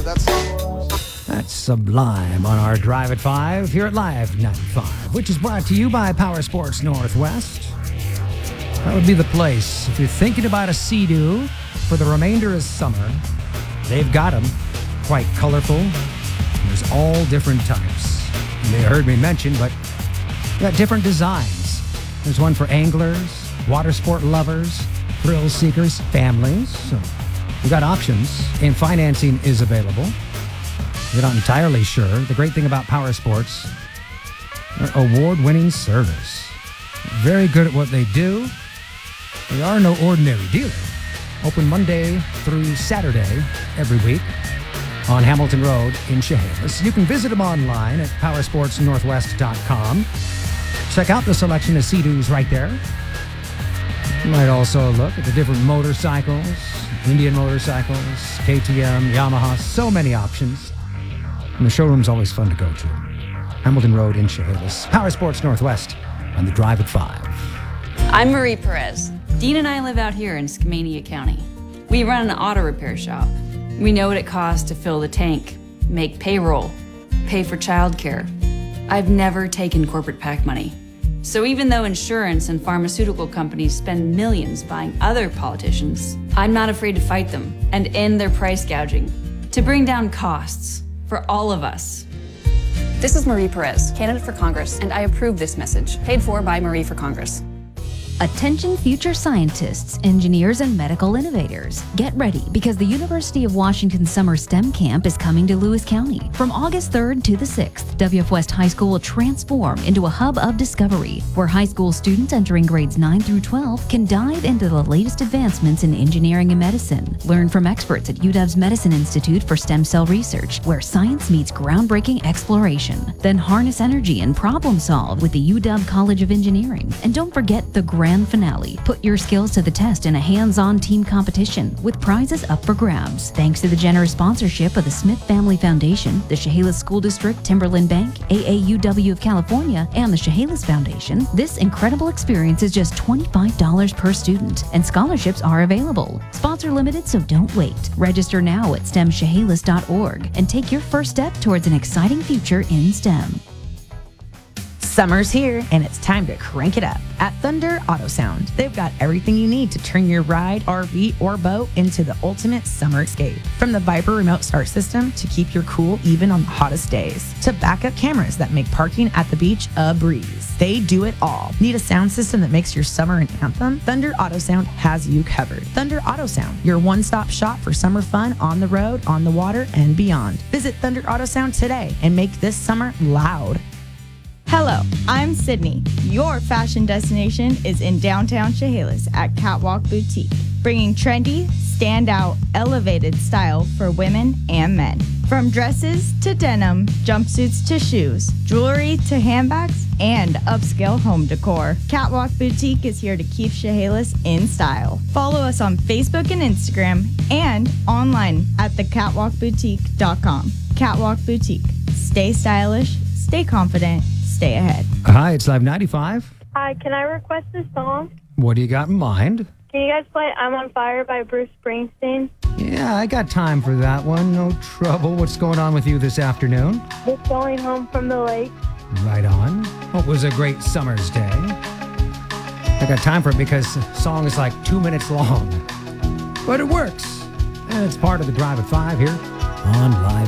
That's Sublime on our Drive at 5 here at Live 95, which is brought to you by Power Sports Northwest. That would be the place. If you're thinking about a Sea-Doo for the remainder of summer, they've got them. Quite colorful. There's all different types. You may have heard me mention, but we got different designs. There's one for anglers, water sport lovers, thrill seekers, families. So we got options, and financing is available. You're not entirely sure. The great thing about Power Sports, their award-winning service. Very good at what they do. They are no ordinary dealer. Open Monday through Saturday every week on Hamilton Road in Chehalis. You can visit them online at powersportsnorthwest.com. Check out the selection of Sea-Doos right there. You might also look at the different motorcycles, Indian motorcycles, KTM, Yamaha, so many options. And the showroom's always fun to go to. Hamilton Road in Chehalis. Power Sports Northwest on the Drive at 5. I'm Marie Perez. Dean and I live out here in Skamania County. We run an auto repair shop. We know what it costs to fill the tank, make payroll, pay for childcare. I've never taken corporate PAC money. So even though insurance and pharmaceutical companies spend millions buying other politicians, I'm not afraid to fight them and end their price gouging to bring down costs for all of us. This is Marie Perez, candidate for Congress, and I approve this message, paid for by Marie for Congress. Attention future scientists, engineers, and medical innovators. Get ready because the University of Washington Summer STEM Camp is coming to Lewis County. From August 3rd to the 6th, WF West High School will transform into a hub of discovery where high school students entering grades 9 through 12 can dive into the latest advancements in engineering and medicine. Learn from experts at UW's Medicine Institute for Stem Cell Research, where science meets groundbreaking exploration. Then harness energy and problem solve with the UW College of Engineering. And don't forget the grand finale. Put your skills to the test in a hands-on team competition with prizes up for grabs. Thanks to the generous sponsorship of the Smith Family Foundation, the Chehalis School District, Timberland Bank, AAUW of California, and the Chehalis Foundation, this incredible experience is just $25 per student, and scholarships are available. Sponsor limited, so don't wait. Register now at stemchehalis.org and take your first step towards an exciting future in STEM. Summer's here, and it's time to crank it up at Thunder Auto Sound. They've got everything you need to turn your ride, RV, or boat into the ultimate summer escape. From the Viper remote start system to keep your cool even on the hottest days, to backup cameras that make parking at the beach a breeze. They do it all. Need a sound system that makes your summer an anthem? Thunder Auto Sound has you covered. Thunder Auto Sound, your one-stop shop for summer fun on the road, on the water, and beyond. Visit Thunder Auto Sound today and make this summer loud. Hello, I'm Sydney. Your fashion destination is in downtown Chehalis at Catwalk Boutique, bringing trendy, standout, elevated style for women and men. From dresses to denim, jumpsuits to shoes, jewelry to handbags, and upscale home decor, Catwalk Boutique is here to keep Chehalis in style. Follow us on Facebook and Instagram and online at thecatwalkboutique.com. Catwalk Boutique. Stay stylish, stay confident, stay ahead. Hi, it's Live 95. Hi, can I request a song? What do you got in mind? Can you guys play I'm on Fire by Bruce Springsteen? Yeah, I got time for that one. No trouble. What's going on with you this afternoon? Just going home from the lake. Right on. Hope it was a great summer's day. I got time for it because the song is like 2 minutes long. But it works. And it's part of the Drive at 5 here on Live.